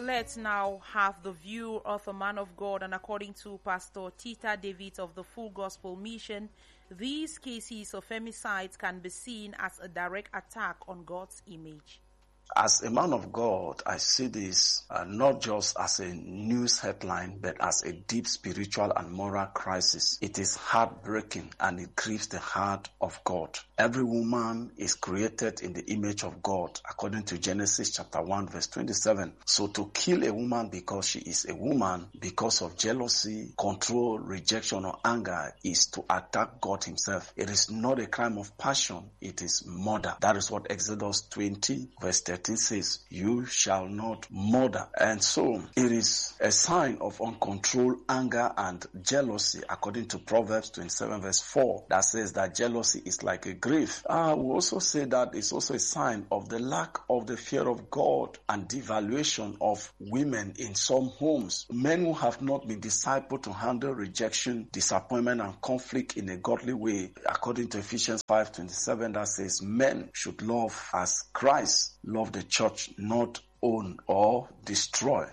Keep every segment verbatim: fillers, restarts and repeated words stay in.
Let's now have the view of a man of God, and according to Pastor Tita David of the Full Gospel Mission, these cases of femicides can be seen as a direct attack on God's image. As a man of God, I see this uh, not just as a news headline, but as a deep spiritual and moral crisis. It is heartbreaking and it grieves the heart of God. Every woman is created in the image of God, according to Genesis chapter one, verse twenty-seven. So to kill a woman because she is a woman, because of jealousy, control, rejection, or anger, is to attack God himself. It is not a crime of passion, it is murder. That is what Exodus twenty, verse thirteen says, you shall not murder. And so it is a sign of uncontrolled anger and jealousy, according to Proverbs twenty-seven, verse four, that says that jealousy is like a grave. I will also say that it's also a sign of the lack of the fear of God and devaluation of women in some homes. Men who have not been discipled to handle rejection, disappointment, and conflict in a godly way, according to Ephesians five twenty-seven, that says men should love as Christ loved the church, not own or destroy.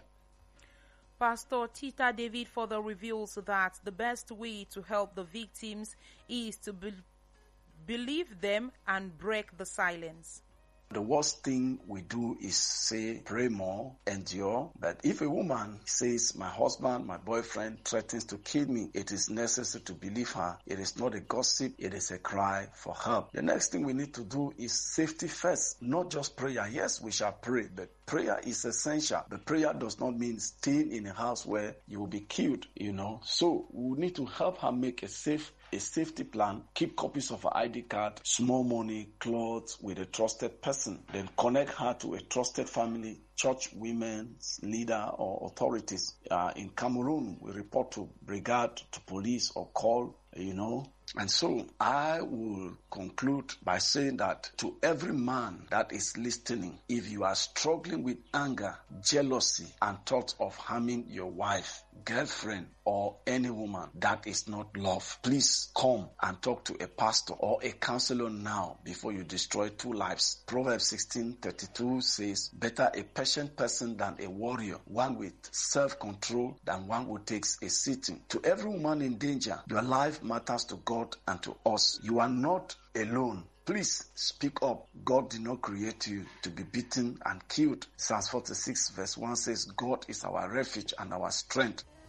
Pastor Tita David further reveals that the best way to help the victims is to be- believe them and break the silence. The worst thing we do is say, pray more, endure. But if a woman says, my husband, my boyfriend threatens to kill me, it is necessary to believe her. It is not a gossip, it is a cry for help. The next thing we need to do is safety first, not just prayer. Yes, we shall pray, but prayer is essential. But prayer does not mean staying in a house where you will be killed, you know. So we need to help her make a safe a safety plan, keep copies of her I D card, small money, clothes with a trusted person. Then connect her to a trusted family, church, women's leader or authorities. Uh, in Cameroon, we report to brigade, to police or call, you know. And so I will conclude by saying that to every man that is listening, if you are struggling with anger, jealousy, and thoughts of harming your wife, girlfriend, or any woman, that is not love. Please come and talk to a pastor or a counselor now before you destroy two lives. Proverbs sixteen thirty-two says, better a patient person than a warrior, one with self-control than one who takes a sitting. To every woman in danger, your life matters to God and to us. You are not alone. Please speak up. God did not create you to be beaten and killed. Psalms forty-six verse one says, God is our refuge and our strength.